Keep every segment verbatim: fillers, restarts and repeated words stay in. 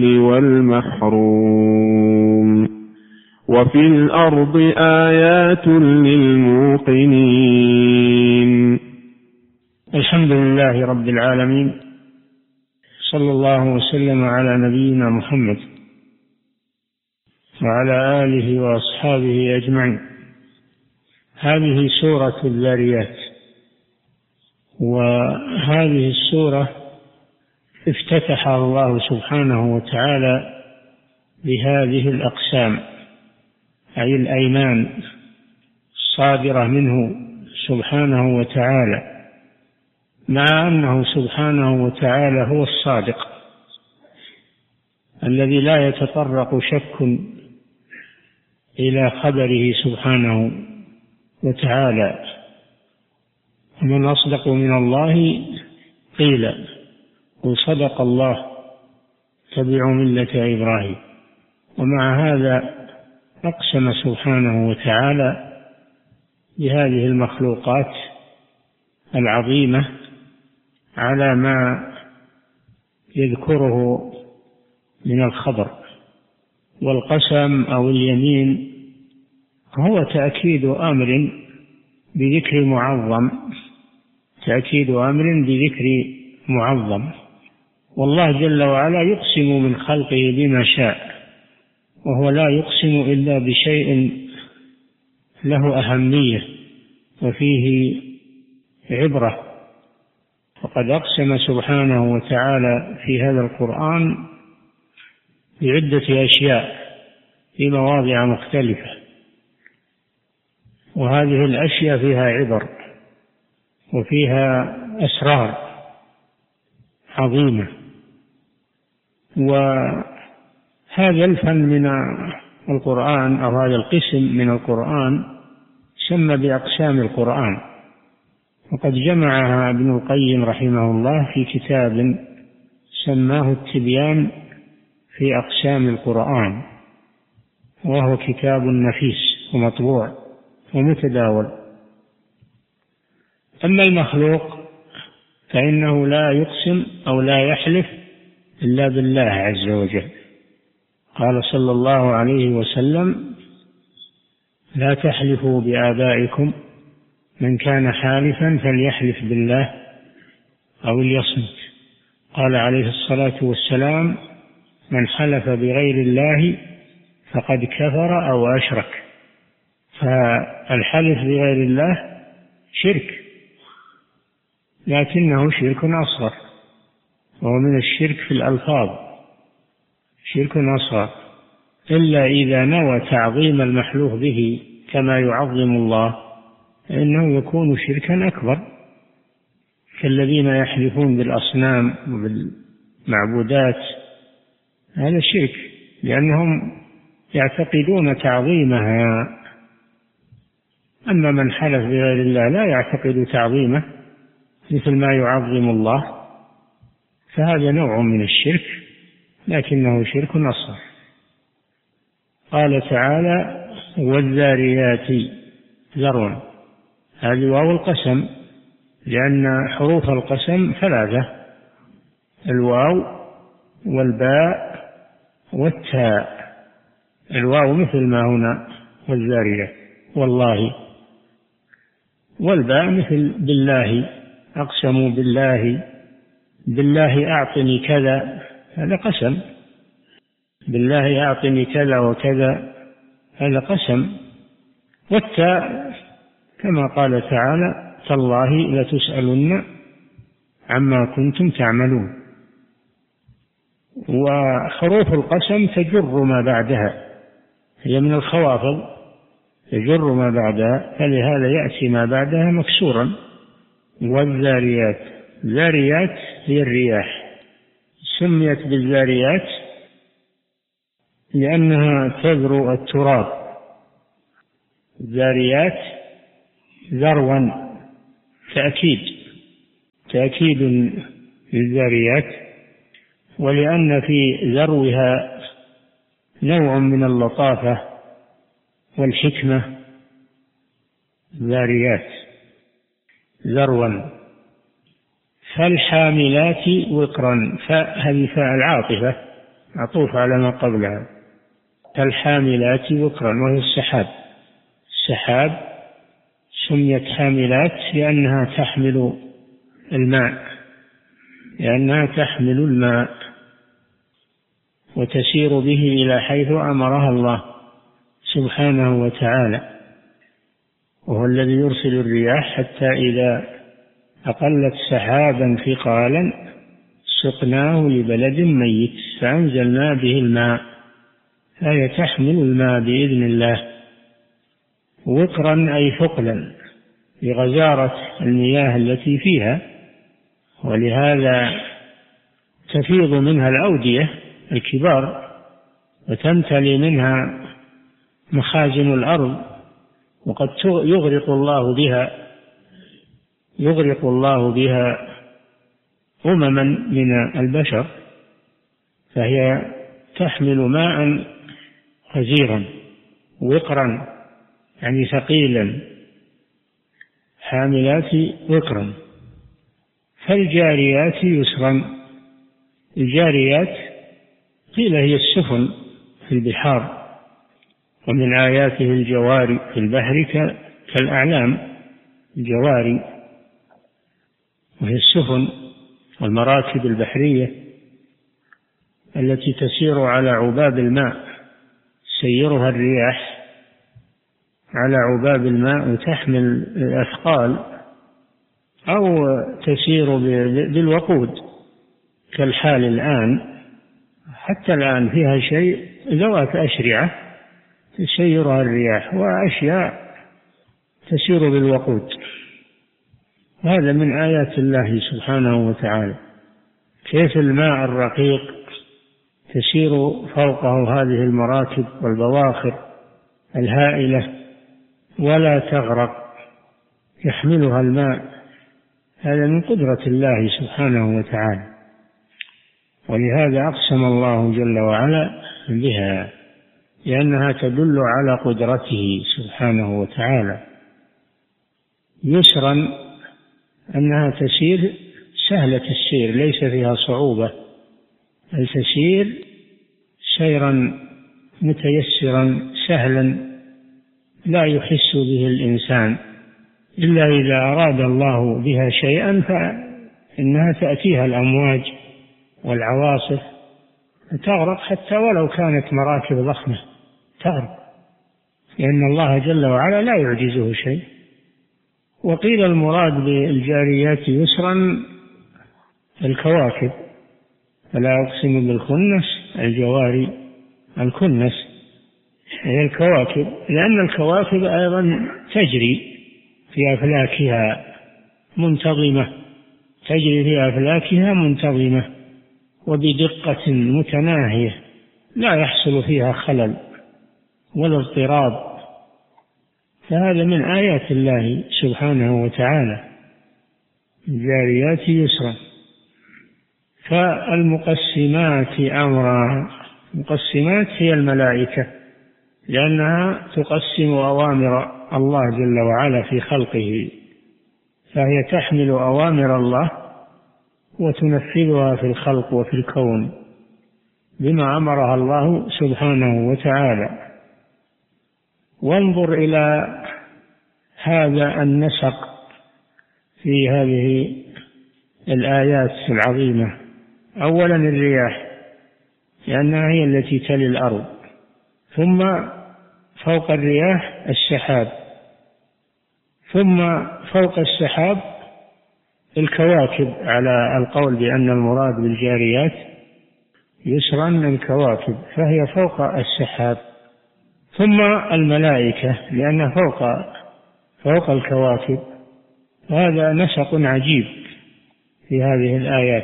والمحروم وفي الأرض آيات للموقنين. الحمد لله رب العالمين، صلى الله وسلم على نبينا محمد وعلى آله وأصحابه أجمعين. هذه سورة الذاريات، وهذه السورة افتتحها الله سبحانه وتعالى بهذه الأقسام، أي الأيمان الصادرة منه سبحانه وتعالى، مع أنه سبحانه وتعالى هو الصادق الذي لا يتطرق شك إلى خبره سبحانه وتعالى. ومن أصدق من الله قيل، قل صدق الله اتبعوا ملة إبراهيم. ومع هذا أقسم سبحانه وتعالى بهذه المخلوقات العظيمة على ما يذكره من الخبر. والقسم أو اليمين هو تأكيد أمر بذكر معظم، تأكيد أمر بذكر معظم. والله جل وعلا يقسم من خلقه بما شاء، وهو لا يقسم إلا بشيء له أهمية وفيه عبرة. وقد أقسم سبحانه وتعالى في هذا القرآن بعدة أشياء في مواضع مختلفة، وهذه الأشياء فيها عبر وفيها أسرار عظيمة. وهذا الفن من القرآن، أو هذا القسم من القرآن، سمى بأقسام القرآن. وقد جمعها ابن القيم رحمه الله في كتاب سماه التبيان في أقسام القرآن، وهو كتاب نفيس ومطبوع ومتداول. أما المخلوق فإنه لا يقسم أو لا يحلف إلا بالله عز وجل. قال صلى الله عليه وسلم: لا تحلفوا بآبائكم، من كان حالفا فليحلف بالله أو ليصمت. قال عليه الصلاة والسلام: من حلف بغير الله فقد كفر أو أشرك. فالحلف بغير الله شرك، لكنه شرك أصغر، وهو من الشرك في الألفاظ، شرك أصغر، إلا إذا نوى تعظيم المحلوف به كما يعظم الله فإنه يكون شركا أكبر، كالذين يحلفون بالأصنام وبالمعبودات، هذا شرك لأنهم يعتقدون تعظيمها. أما من حلف بغير الله لا يعتقد تعظيمه مثل ما يعظم الله، فهذا نوع من الشرك لكنه شرك أصغر. قال تعالى: والذاريات ذروا. هذه واو القسم، لأن حروف القسم ثلاثة: الواو والباء والتاء. الواو مثل ما هنا والذاريات والله، والباء مثل بالله، أقسموا بالله، بالله أعطني كذا، هذا قسم، بالله أعطني كذا وكذا، هذا قسم. والتاء كما قال تعالى: تالله لتسألن عما كنتم تعملون. وحروف القسم تجر ما بعدها، هي من الخوافض تجر ما بعدها، فلهذا يأتي ما بعدها مكسورا. والذاريات، الذاريات هي الرياح، سميت بالذاريات لأنها تذرو التراب. الذاريات ذروا، تأكيد تأكيد للذاريات، ولأن في ذروها نوع من اللطافة والحكمة. ذاريات ذروا. فالحاملات وقرا، فهذه فاء العاطفة معطوف على ما قبلها. فالحاملات وقرا، وهي السحاب. السحاب سميت حاملات لأنها تحمل الماء لأنها تحمل الماء وتسير به إلى حيث أمرها الله سبحانه وتعالى، وهو الذي يرسل الرياح حتى إذا أقلت سحابا ثقالا سقناه لبلد ميت فأنزلنا به الماء، فهي تحمل الماء بإذن الله. وقرا أي ثقلا لغزارة المياه التي فيها، ولهذا تفيض منها الأودية الكبار وتمتلي منها مخازن الأرض، وقد يغرق الله بها يغرق الله بها أمما من البشر، فهي تحمل ماء غزيرا وقرا يعني ثقيلا، حاملات وقرا. فالجاريات يسرا، الجاريات قيل هي السفن في البحار، ومن آياته الجواري في البحر كالأعلام، الجواري وهي السفن والمراكب البحرية التي تسير على عباب الماء، تسيرها الرياح على عباب الماء وتحمل الأثقال، أو تسير بالوقود كالحال الآن. حتى الآن فيها شيء ذوات أشرعة تسيرها الرياح، وأشياء تسير بالوقود. هذا من آيات الله سبحانه وتعالى، كيف الماء الرقيق تسير فوقه هذه المراكب والبواخر الهائلة ولا تغرق، يحملها الماء. هذا من قدرة الله سبحانه وتعالى، ولهذا أقسم الله جل وعلا بها لأنها تدل على قدرته سبحانه وتعالى. يسرا أنها تسير سهلة السير، ليس فيها صعوبة، بل تسير سيرا متيسرا سهلا لا يحس به الإنسان، إلا إذا أراد الله بها شيئا فإنها تأتيها الأمواج والعواصف تغرق، حتى ولو كانت مراكب ضخمة تغرق، لأن الله جل وعلا لا يعجزه شيء. وقيل المراد بالجاريات يسرا الكواكب، فلا أقسم بالخنس، الجواري الكنس هي الكواكب، لأن الكواكب أيضا تجري في أفلاكها منتظمة، تجري في أفلاكها منتظمة وبدقة متناهية لا يحصل فيها خلل ولا اضطراب، فهذا من آيات الله سبحانه وتعالى. الجاريات يسرا. فالمقسمات أمرا، المقسمات هي الملائكة، لأنها تقسم أوامر الله جل وعلا في خلقه، فهي تحمل أوامر الله وتنفذها في الخلق وفي الكون بما أمرها الله سبحانه وتعالى. وانظر إلى هذا النسق في هذه الآيات العظيمة. أولا الرياح، لأنها هي التي تلي الأرض، ثم فوق الرياح السحاب، ثم فوق السحاب الكواكب، على القول بأن المراد بالجاريات يسرا الكواكب، فهي فوق السحاب، ثم الملائكة لأنها فوق فوق الكواكب. هذا نسق عجيب في هذه الآيات.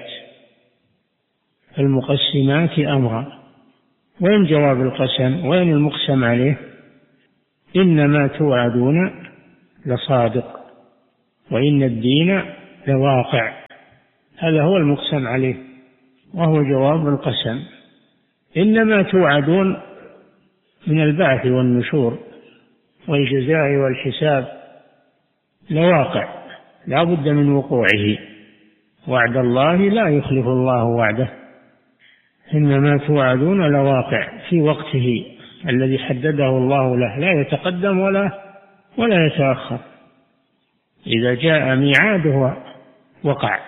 المقسمات أمرا. وين جواب القسم؟ وين المقسم عليه؟ إنما توعدون لصادق وإن الدين لواقع. هذا هو المقسم عليه وهو جواب القسم. إنما توعدون من البعث والنشور والجزاء والحساب لواقع، لا بد من وقوعه. وعد الله لا يخلف الله وعده. إنما توعدون لواقع في وقته الذي حدده الله له، لا يتقدم ولا ولا يتأخر. إذا جاء ميعاده وقع.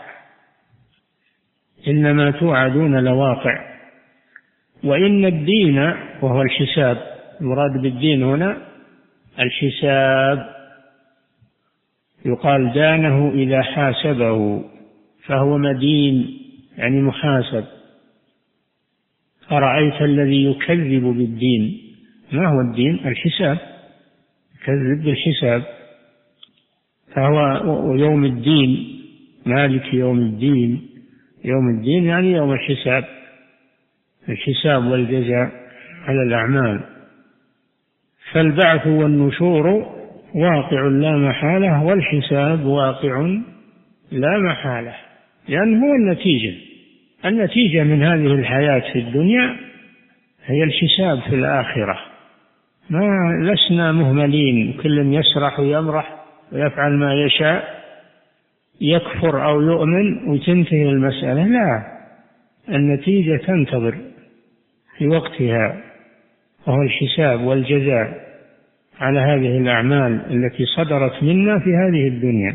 إنما توعدون لواقع. وإن الدين، وهو الحساب، المراد بالدين هنا الحساب. يقال دانه إذا حاسبه، فهو مدين يعني محاسب. أرأيت الذي يكذب بالدين. ما هو الدين؟ الحساب، يكذب بالحساب. فهو يوم الدين، مالك يوم الدين. يوم الدين يعني يوم الحساب، الحساب والجزاء على الأعمال. فالبعث والنشور واقع لا محالة، والحساب واقع لا محالة، لأنه هو النتيجة. النتيجة من هذه الحياة في الدنيا هي الحساب في الآخرة. ما لسنا مهملين، كل يسرح ويمرح ويفعل ما يشاء، يكفر أو يؤمن وتنتهي المسألة. لا، النتيجة تنتظر في وقتها، وهو الحساب والجزاء على هذه الأعمال التي صدرت منا في هذه الدنيا.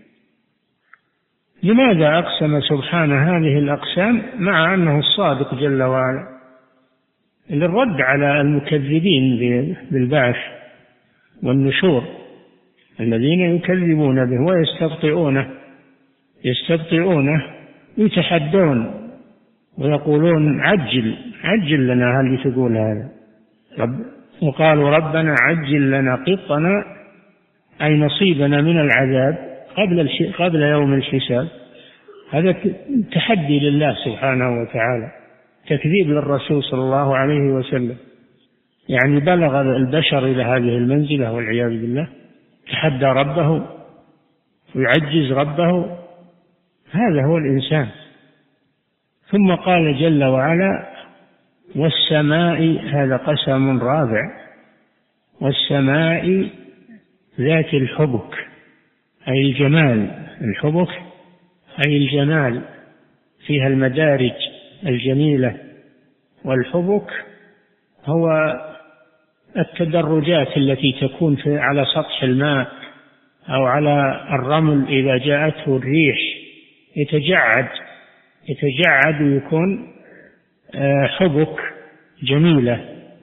لماذا أقسم سبحانه هذه الأقسام مع أنه الصادق جل وعلا؟ للرد على المكذبين بالبعث والنشور، الذين يكذبون به ويستبطئونه يستبطئونه يتحدون ويقولون عجل عجل لنا. هل تقول هذا؟ رب وقالوا ربنا عجل لنا قطنا، أي نصيبنا من العذاب قبل قبل يوم الحساب. هذا تحدي لله سبحانه وتعالى، تكذيب للرسول صلى الله عليه وسلم. يعني بلغ البشر إلى هذه المنزلة والعياذ بالله، تحدى ربه ويعجز ربه. هذا هو الإنسان. ثم قال جل وعلا والسماء، هذا قسم رابع، والسماء ذات الحبك، أي الجمال. الحبك أي الجمال، فيها المدارج الجميلة. والحبك هو التدرجات التي تكون في على سطح الماء أو على الرمل، إذا جاءته الريح يتجعد يتجعد ويكون حبك جميلة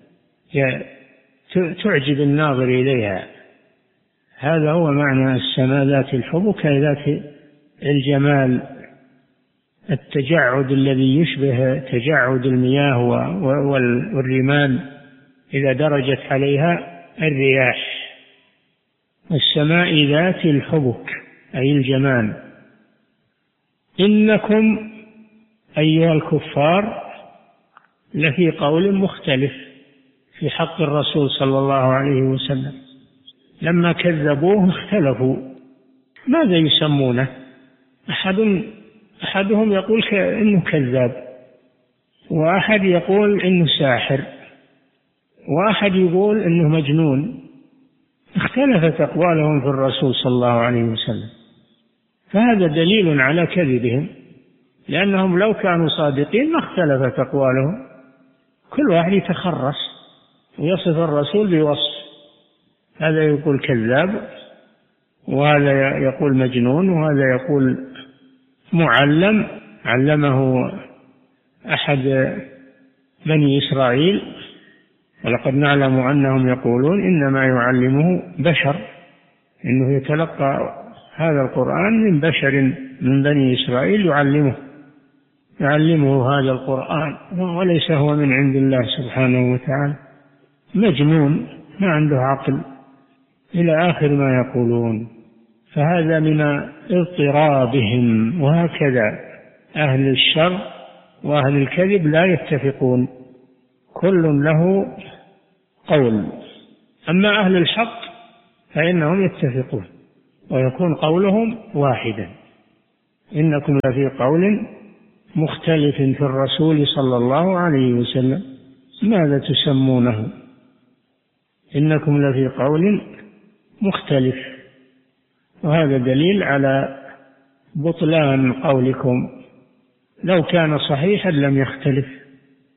تعجب الناظر إليها. هذا هو معنى السماء ذات الحبك، أي ذات الجمال، التجعد الذي يشبه تجعد المياه والرمال إذا درجت عليها الرياح. السماء ذات الحبك أي الجمال. إنكم أيها الكفار لفي قول مختلف في حق الرسول صلى الله عليه وسلم. لما كذبوه اختلفوا ماذا يسمونه. أحد أحدهم يقول إنه كذاب، وأحد يقول إنه ساحر، وأحد يقول إنه مجنون. اختلفت أقوالهم في الرسول صلى الله عليه وسلم. فهذا دليل على كذبهم، لأنهم لو كانوا صادقين ما اختلفت أقوالهم. كل واحد يتخرص ويصف الرسول بوصف، هذا يقول كذاب، وهذا يقول مجنون، وهذا يقول معلم علمه أحد بني إسرائيل، ولقد نعلم أنهم يقولون إنما يعلمه بشر، إنه يتلقى هذا القرآن من بشر من بني إسرائيل يعلمه يعلمه هذا القرآن، وليس هو من عند الله سبحانه وتعالى. مجنون ما عنده عقل، إلى آخر ما يقولون. فهذا من اضطرابهم. وهكذا أهل الشر وأهل الكذب لا يتفقون، كل له قول. أما أهل الحق فإنهم يتفقون ويكون قولهم واحدا. إنكم لفي قول مختلف في الرسول صلى الله عليه وسلم، ماذا تسمونه؟ إنكم لفي قول مختلف. وهذا دليل على بطلان قولكم. لو كان صحيحا لم يختلف،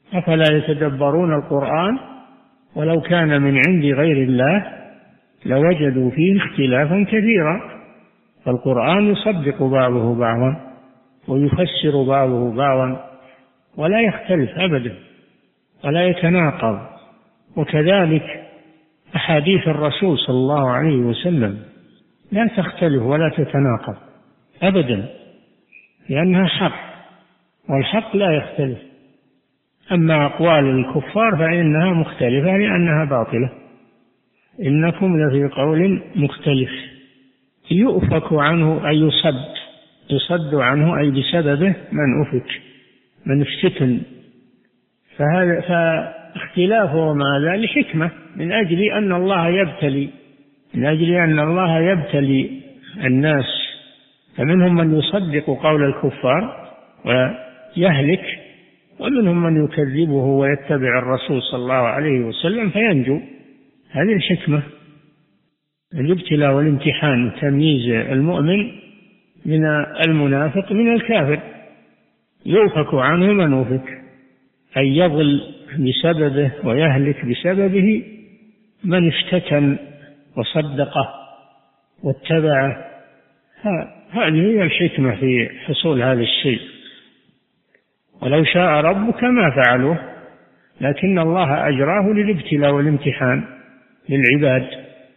أفلا يتدبرون القرآن ولو كان من عند غير الله لوجدوا فيه اختلافا كثيرا. فالقرآن يصدق بعضه بعضا ويفسر بعضه بعضا ولا يختلف أبدا ولا يتناقض. وكذلك أحاديث الرسول صلى الله عليه وسلم لا تختلف ولا تتناقض أبدا، لأنها حق، والحق لا يختلف. أما أقوال الكفار فإنها مختلفة لأنها باطلة. إنكم لفي قول مختلف يؤفك عنه أي يصد، يصد عنه أي بسببه من أفك، من افتتن. فهذا فاختلافه مع ذلك حكمة، من أجل أن الله يبتلي من أجل أن الله يبتلي الناس، فمنهم من يصدق قول الكفار ويهلك، ومنهم من يكذبه ويتبع الرسول صلى الله عليه وسلم فينجو. هذه الحكمة، الابتلاء والامتحان، تمييز المؤمن من المنافق من الكافر. يؤفك عنه من أفك، أي يضل بسببه ويهلك بسببه من افتتن وصدقه واتبعه. هذه هي الحكمة في حصول هذا الشيء. ولو شاء ربك ما فعلوه، لكن الله أجراه للابتلاء والامتحان للعباد.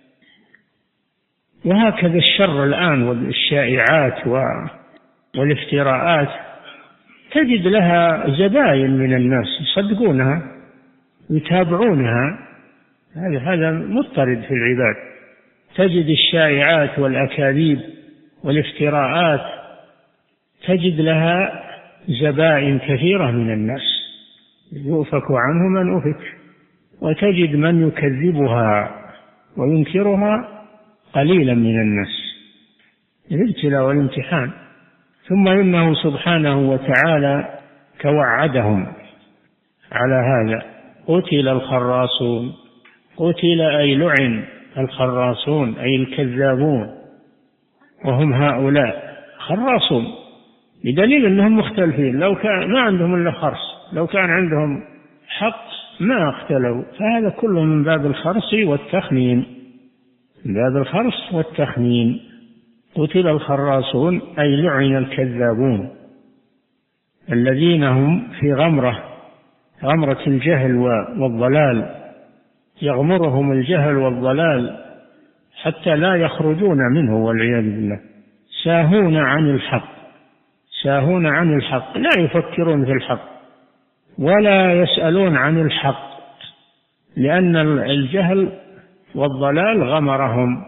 وهكذا الشر الآن والشائعات والافتراءات تجد لها زباين من الناس يصدقونها يتابعونها. هذا هذا مضطرد في العباد. تجد الشائعات والأكاذيب والافتراءات تجد لها زبائن كثيرة من الناس يؤفك عنه من أفك، وتجد من يكذبها وينكرها قليلا من الناس. الابتلاء والامتحان. ثم إنه سبحانه وتعالى توعدهم على هذا. قتل الخراصون، قتل أي لعن الخراصون أي الكذابون، وهم هؤلاء خراصون، بدليل أنهم مختلفين. لو كان ما عندهم إلا خرص، لو كان عندهم حق ما اختلوا. فهذا كله من باب الخرص والتخمين، من باب الخرص والتخمين. قتل الخراصون أي لعن الكذابون الذين هم في غمرة غمرة الجهل والضلال، يغمرهم الجهل والضلال حتى لا يخرجون منه والعياذ بالله. ساهون عن الحق، ساهون عن الحق، لا يفكرون في الحق ولا يسألون عن الحق، لأن الجهل والضلال غمرهم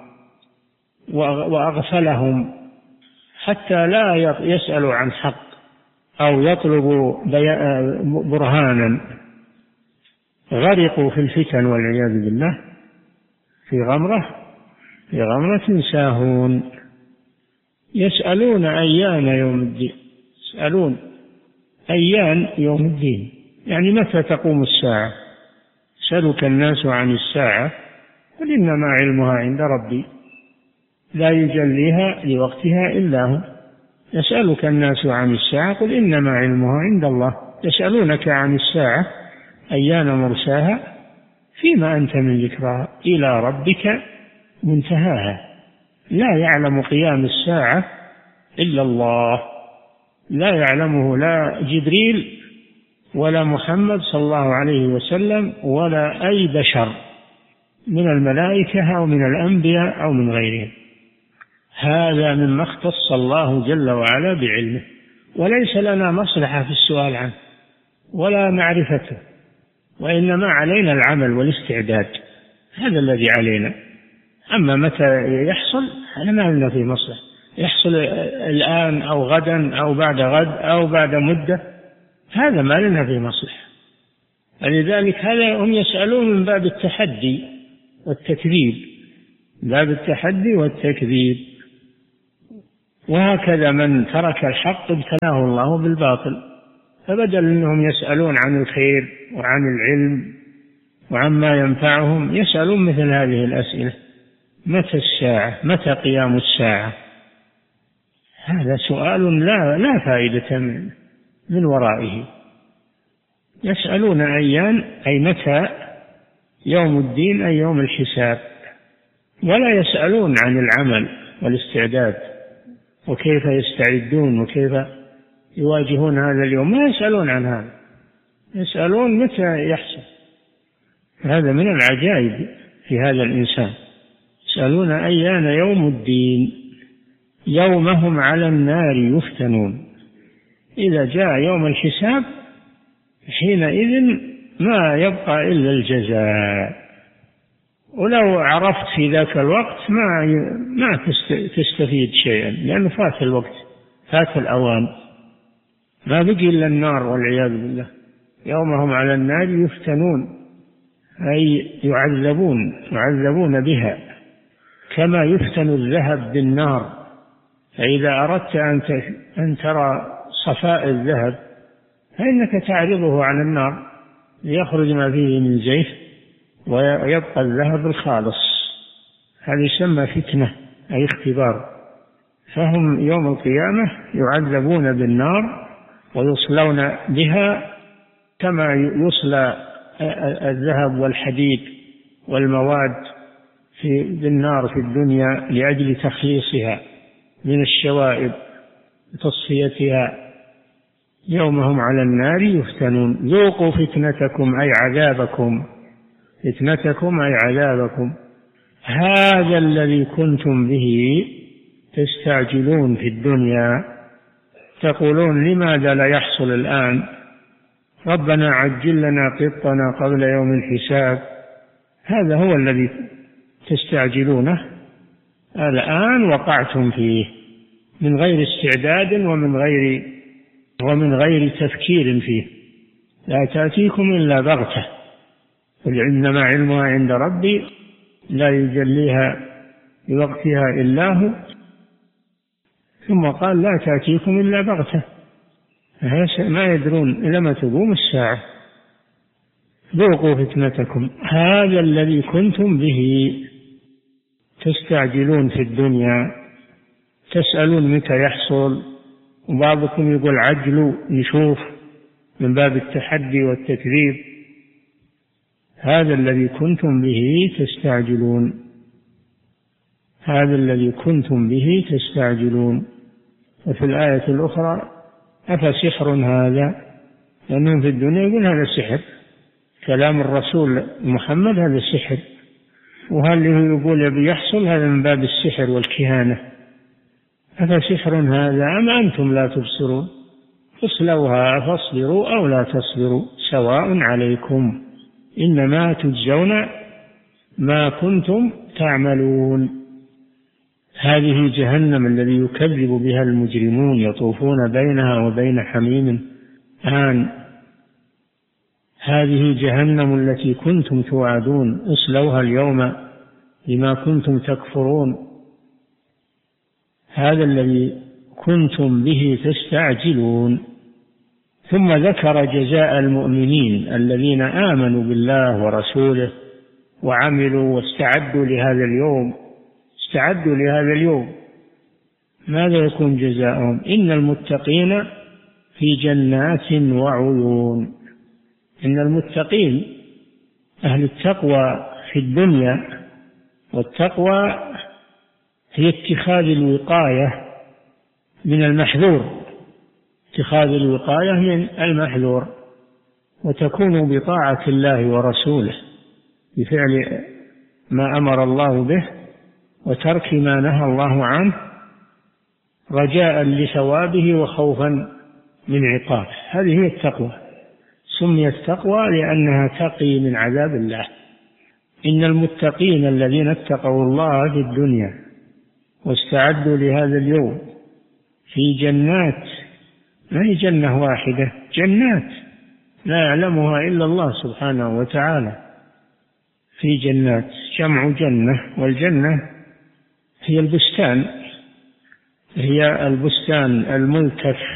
وأغفلهم حتى لا يسألوا عن حق أو يطلبوا برهانا. غرقوا في الفتن والعياذ بالله، في غمرة في غمرة ساهون. يسألون أيان يوم الدين، يسألون أيان يوم الدين، يعني متى تقوم الساعة. سألك الناس عن الساعة قل إنما علمها عند ربي لا يجليها لوقتها إلا هو. يسألك الناس عن الساعة قل إنما علمها عند الله. يسألونك عن الساعة أيان مرساها فيما أنت من ذكرها إلى ربك منتهاها. لا يعلم قيام الساعة إلا الله، لا يعلمه لا جبريل ولا محمد صلى الله عليه وسلم ولا أي بشر من الملائكة أو من الأنبياء أو من غيرهم. هذا مما اختص الله جل وعلا بعلمه، وليس لنا مصلحة في السؤال عنه ولا معرفته، وإنما علينا العمل والاستعداد. هذا الذي علينا. أما متى يحصل أنا ما لنا في مصلحة، يحصل الآن أو غدا أو بعد غد أو بعد مدة، هذا ما لنا في مصلحة. فلذلك هذا هم يسألون من باب التحدي والتكذيب، باب التحدي والتكذيب. وهكذا من ترك الحق ابتلاه الله بالباطل، فبدل أنهم يسألون عن الخير وعن العلم وعما ينفعهم يسألون مثل هذه الأسئلة: متى الساعة؟ متى قيام الساعة؟ هذا سؤال لا لا فائدة من, من ورائه. يسألون أيان أي متى يوم الدين أي يوم الحساب، ولا يسألون عن العمل والاستعداد وكيف يستعدون وكيف يواجهون هذا اليوم، ما يسألون عن هذا، يسألون متى يحصل. هذا من العجائب في هذا الإنسان. يسألون أيان يوم الدين، يومهم على النار يفتنون. إذا جاء يوم الحساب حينئذ ما يبقى إلا الجزاء، ولو عرفت في ذاك الوقت ما ما تستفيد شيئا، لأنه فات الوقت، فات الأوان، ما بقي إلا النار والعياذ بالله. يومهم على النار يفتنون أي يعذبون يعذبون بها كما يفتن الذهب بالنار. فإذا أردت أن ترى صفاء الذهب فإنك تعرضه على النار ليخرج ما فيه من زيت ويبقى الذهب الخالص. هذا يسمى فتنة أي اختبار. فهم يوم القيامة يعذبون بالنار ويصلون بها كما يصلى الذهب والحديد والمواد في بالنار في الدنيا لأجل تخليصها من الشوائب وتصفيتها. يومهم على النار يفتنون. ذوقوا فتنتكم أي عذابكم، فتنتكم أي عذابكم، هذا الذي كنتم به تستعجلون في الدنيا. تقولون لماذا لا يحصل الآن؟ ربنا عجل لنا قطنا قبل يوم الحساب. هذا هو الذي تستعجلونه، الآن وقعتم فيه من غير استعداد ومن غير ومن غير تفكير فيه. لا تأتيكم إلا بغتة، قل إنما علمها عند ربي لا يجليها لوقتها إلا هو. ثم قال لا تأتيكم إلا بغتة، ما يدرون إلى ما تقوم الساعة. ذوقوا فتنتكم هذا الذي كنتم به تستعجلون في الدنيا، تسألون متى يحصل، وبعضكم يقول عجلوا نشوف من باب التحدي والتكذيب. هذا الذي كنتم به تستعجلون، هذا الذي كنتم به تستعجلون. وفي الآية الأخرى أفسحر هذا، لأنهم في الدنيا يقول هذا سحر، كلام الرسول محمد هذا سحر، وهل يقول بيحصل هذا من باب السحر والكهانة. أفسحر هذا أم أنتم لا تبصرون اصلوها فاصبروا أو لا تصبروا سواء عليكم إنما تجزون ما كنتم تعملون. هذه جهنم الذي يكذب بها المجرمون يطوفون بينها وبين حميم آن. هذه جهنم التي كنتم توعدون اصلوها اليوم بما كنتم تكفرون. هذا الذي كنتم به تستعجلون. ثم ذكر جزاء المؤمنين الذين آمنوا بالله ورسوله وعملوا واستعدوا لهذا اليوم. استعدوا لهذا اليوم، ماذا يكون جزاؤهم؟ إن المتقين في جنات وعيون. إن المتقين أهل التقوى في الدنيا، والتقوى هي اتخاذ الوقاية من المحذور، اتخاذ الوقاية من المحذور، وتكون بطاعة الله ورسوله بفعل ما أمر الله به وترك ما نهى الله عنه رجاء لثوابه وخوفا من عقابه. هذه هي التقوى، سميت تقوى لأنها تقي من عذاب الله. إن المتقين الذين اتقوا الله في الدنيا واستعدوا لهذا اليوم في جنات، ما هي جنة واحدة، جنات لا يعلمها إلا الله سبحانه وتعالى. في جنات جمع جنة، والجنة هي البستان، هي البستان الملتف